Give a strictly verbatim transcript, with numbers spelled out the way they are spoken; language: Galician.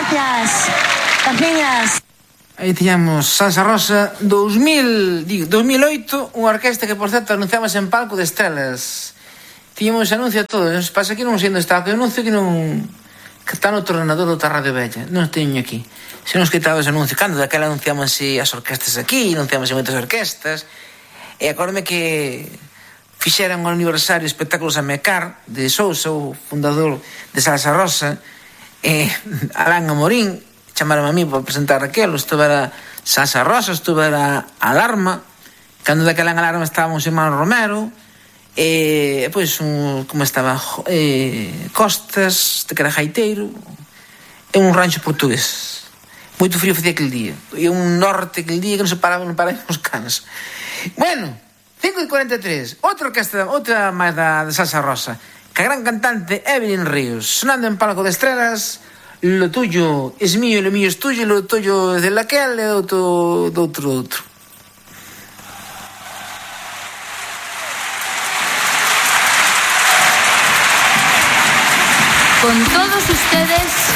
Gracias. Gracias. Aí tiñamos Salsa Rosa dos mil, digo, dos mil oito, unha orquesta que, por certo, anunciamos en Palco de Estrelas. Tiñamos anuncio a todo. Nos pasa que non sei onde está o anuncio, que non... que está no ordenador da outra Radio Bella. Non teño aquí. Se nos quitaba ese anuncio. Cando daquela anunciamos as orquestas aquí, anunciamos moitas orquestas. E acordome que fixeran o aniversario de espectáculos a Mecar, de Sousa, o fundador de Salsa Rosa, e Alán Amorín, chamaron a mí para presentar aquilo. Estuvera Salsa Rosa, estuvera Alarma, cando daquela en Alarma estábamos Irmán Romero, e pois un, como estaba eh, Costas, de que era gaiteiro, e un rancho portugués. Moito frío facía aquel día, e un norte aquel día que non se paraban, non paraban os cans. Bueno, cinco e cuarenta e tres, outra orquesta, outra máis da, da Salsa Rosa, que a gran cantante Evelyn Ríos, sonando en Palco de Estrelas. Lo tuyo es mío, lo mío es tuyo, lo tuyo es de aquel, e do outro, do outro, do outro. Con todos ustedes,